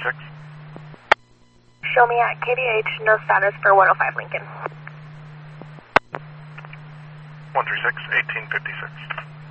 1856. Show me at KDH, no status for 105 Lincoln. 136, 1856.